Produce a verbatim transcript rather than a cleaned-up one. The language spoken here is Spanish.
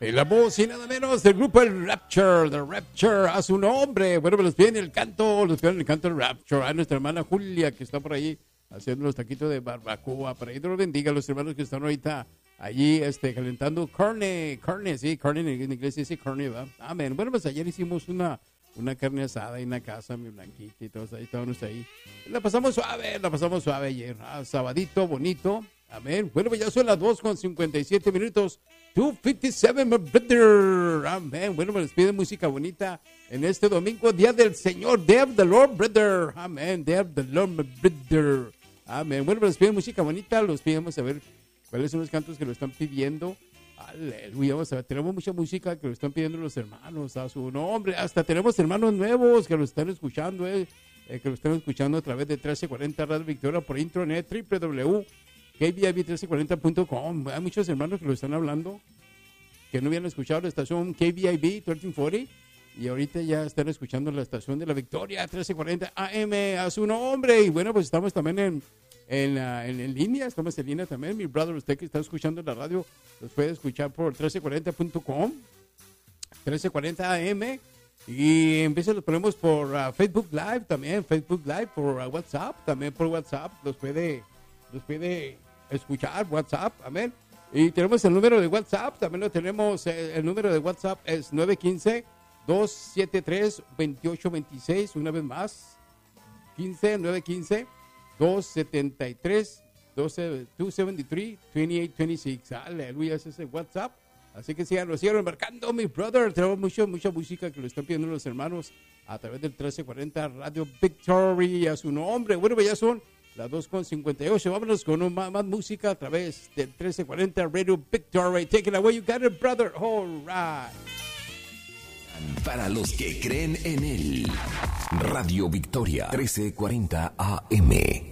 Y la voz y nada menos del grupo El Rapture, The Rapture, a su nombre. Bueno, me los piden el canto, los piden el canto del Rapture. A nuestra hermana Julia, que está por ahí haciendo los taquitos de barbacoa. Por ahí Dios los bendiga a los hermanos que están ahorita allí este, calentando carne, carne, sí, carne en inglés dice carne, ¿va? Amén. Bueno, pues ayer hicimos una, una carne asada en la casa, mi blanquita y todos ahí, estábamos ahí. La pasamos suave, la pasamos suave ayer. Ah, sabadito, bonito. Amén. Bueno, pues ya son las dos con cincuenta y siete minutos. dos cincuenta y siete, my brother. Amén. Bueno, me les pide música bonita en este domingo, Día del Señor. Day of the Lord, brother. Amén. Day of the Lord, my brother. Amén. Bueno, me les pide música bonita. Los pidemos a ver cuáles son los cantos que lo están pidiendo. Aleluya. Vamos a ver. Tenemos mucha música que lo están pidiendo los hermanos a su nombre. Hasta tenemos hermanos nuevos que lo están escuchando, eh, eh, que lo están escuchando a través de trece cuarenta Radio Victoria por internet, doble u doble u doble u punto K V I B trece cuarenta punto com. Hay muchos hermanos que lo están hablando, que no habían escuchado la estación K V I B trece cuarenta y ahorita ya están escuchando la estación de la Victoria trece cuarenta A M a su nombre. Y bueno, pues estamos también en, en, uh, en, en línea, estamos en línea también. Mi brother, usted que está escuchando la radio, los puede escuchar por trece cuarenta punto com, trece cuarenta A M. Y en vez los ponemos por uh, Facebook Live también, Facebook Live, por uh, WhatsApp, también por WhatsApp, los puede, los puede escuchar, WhatsApp, amén. Y tenemos el número de WhatsApp, también lo tenemos, eh, el número de WhatsApp es nueve uno cinco, dos siete tres, dos ocho dos seis, una vez más, quince, nueve uno cinco, dos siete tres, dos siete tres, dos ocho dos seis, aleluya, ese es el WhatsApp. Así que sigan, sigan marcando, mi brother. Tenemos mucho, mucha música que lo están pidiendo los hermanos a través del trece cuarenta Radio Victory a su nombre. Bueno, pues ya son las dos con cincuenta y ocho. Vámonos con un, más, más música a través del trece cuarenta Radio Victory. Take it away, you got it, brother. All right. Para los que creen en él, Radio Victoria trece cuarenta A M.